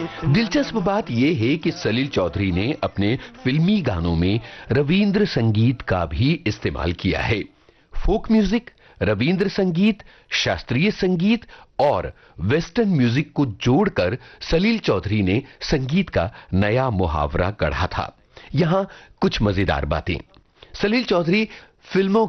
दिलचस्प बात यह है कि सलील चौधरी ने अपने फिल्मी गानों में रविंद्र संगीत का भी इस्तेमाल किया है। फोक म्यूजिक, रविंद्र संगीत, शास्त्रीय संगीत और वेस्टर्न म्यूजिक को जोड़कर सलील चौधरी ने संगीत का नया मुहावरा गढ़ा था। यहां कुछ मजेदार बातें। सलील चौधरी फिल्मों